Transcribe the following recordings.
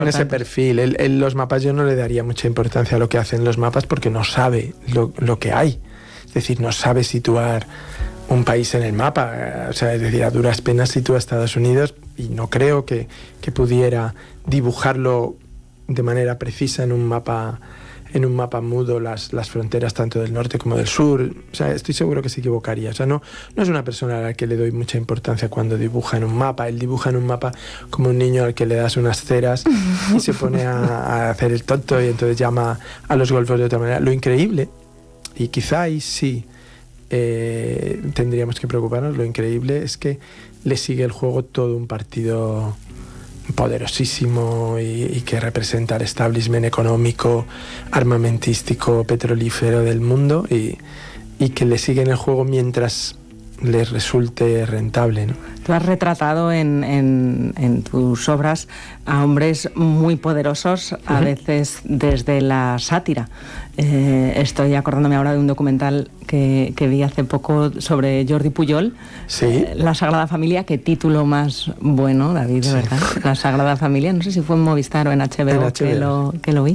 en ese perfil. Los mapas, yo no le daría mucha importancia a lo que hacen los mapas porque no sabe lo que hay. Es decir, no sabe situar un país en el mapa. O sea, es decir, a duras penas sitúa a Estados Unidos y no creo que pudiera dibujarlo de manera precisa en un mapa mudo las fronteras tanto del norte como del sur. O sea, estoy seguro que se equivocaría. O sea, no es una persona a la que le doy mucha importancia cuando dibuja en un mapa. Él dibuja en un mapa como un niño al que le das unas ceras y se pone a hacer el tonto y entonces llama a los golfos de otra manera. Lo increíble, y quizá ahí sí tendríamos que preocuparnos, lo increíble es que le sigue el juego todo un partido poderosísimo y que representa el establishment económico, armamentístico, petrolífero del mundo y que le siguen el juego mientras les resulte rentable, ¿no? Tú has retratado en tus obras a hombres muy poderosos, a veces desde la sátira. Estoy acordándome ahora de un documental que vi hace poco sobre Jordi Pujol, ¿sí? La Sagrada Familia. Qué título más bueno, David, de sí. verdad. La Sagrada Familia, no sé si fue en Movistar o en HBO, que lo vi.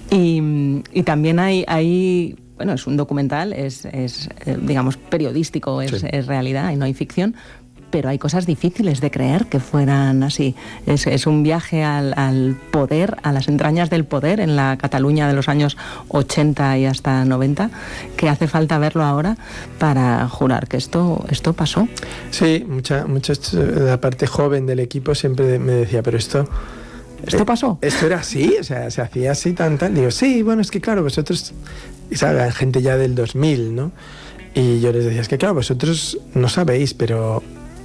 Y también hay bueno, es un documental, es digamos, periodístico, es realidad y no hay ficción, pero hay cosas difíciles de creer que fueran así. Es un viaje al poder, a las entrañas del poder en la Cataluña de los años 80 y hasta 90, que hace falta verlo ahora para jurar que esto pasó. Sí, la parte joven del equipo siempre me decía, pero ¿Esto pasó? ¿Esto era así? O sea, ¿se hacía así tal? Digo, sí, bueno, es que claro, vosotros... Y saben, gente ya del 2000, ¿no? Y yo les decía, es que claro, vosotros no sabéis, pero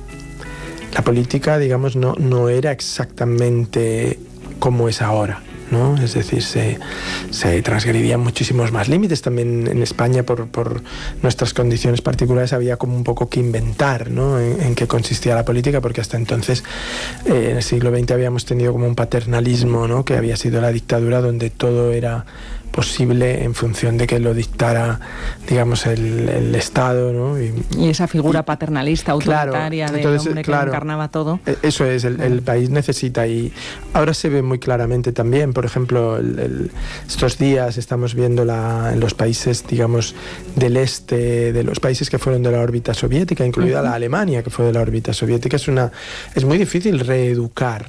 la política, digamos, no era exactamente como es ahora, ¿no? Es decir, se transgredían muchísimos más límites. También en España, por nuestras condiciones particulares, había como un poco que inventar, ¿no? En qué consistía la política, porque hasta entonces, en el siglo XX, habíamos tenido como un paternalismo, ¿no? Que había sido la dictadura, donde todo era posible en función de que lo dictara, digamos, el Estado, ¿no? Y esa figura paternalista, autoritaria, claro, del hombre que encarnaba todo. Eso es, el país necesita, y ahora se ve muy claramente también, por ejemplo, estos días estamos viendo en los países, digamos, del este, de los países que fueron de la órbita soviética, incluida la Alemania, que fue de la órbita soviética. Es muy difícil reeducar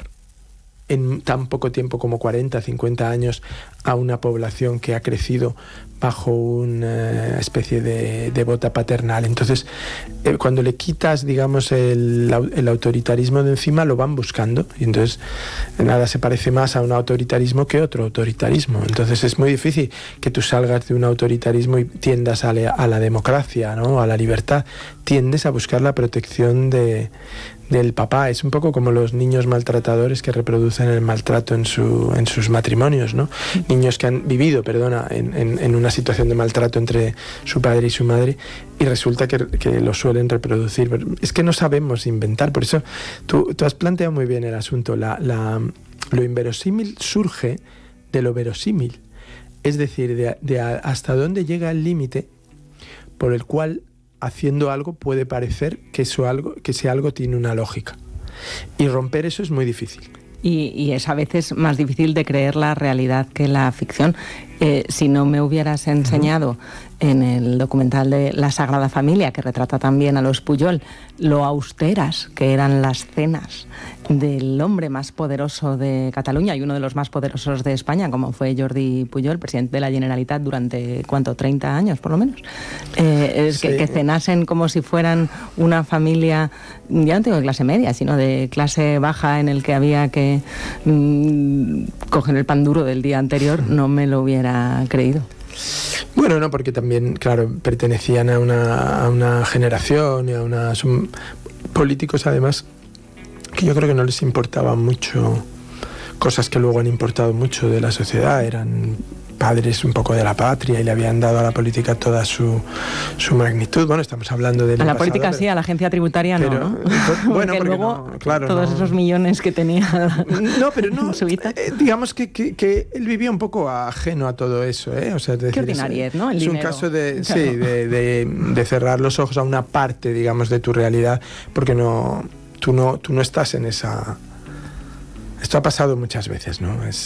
en tan poco tiempo como 40, 50 años a una población que ha crecido bajo una especie de bota paternal. Entonces, cuando le quitas, digamos, el autoritarismo de encima, lo van buscando, y entonces nada se parece más a un autoritarismo que otro autoritarismo. Entonces es muy difícil que tú salgas de un autoritarismo y tiendas a la democracia, ¿no? A la libertad. Tiendes a buscar la protección del papá. Es un poco como los niños maltratadores que reproducen el maltrato en sus matrimonios, ¿no? Niños que han vivido, en una situación de maltrato entre su padre y su madre, y resulta que lo suelen reproducir. Es que no sabemos inventar. Por eso tú has planteado muy bien el asunto. Lo inverosímil surge de lo verosímil. Es decir, de hasta dónde llega el límite por el cual haciendo algo puede parecer que ese algo tiene una lógica. Y romper eso es muy difícil. Y es a veces más difícil de creer la realidad que la ficción. Si no me hubieras enseñado en el documental de La Sagrada Familia, que retrata también a los Pujol, lo austeras que eran las cenas del hombre más poderoso de Cataluña y uno de los más poderosos de España, como fue Jordi Pujol, presidente de la Generalitat durante, ¿cuánto? 30 años, por lo menos. Sí. Que cenasen como si fueran una familia, ya no digo de clase media, sino de clase baja, en el que había que coger el pan duro del día anterior, no me lo hubiera creído. Bueno, no, porque también, claro, pertenecían a una generación y son políticos, además, que yo creo que no les importaban mucho cosas que luego han importado mucho de la sociedad. Eran padres un poco de la patria y le habían dado a la política toda su magnitud. Bueno, estamos hablando de... A la política sí, a la agencia tributaria no, ¿no? Bueno, porque luego no, claro, todos esos millones que tenía... No, pero no, digamos que él vivía un poco ajeno a todo eso, ¿eh? O sea, es decir, qué ordinariez, ¿no? El es dinero. Un caso de, claro. Sí, de cerrar los ojos a una parte, digamos, de tu realidad, porque tú no estás en esa Esto ha pasado muchas veces, ¿no?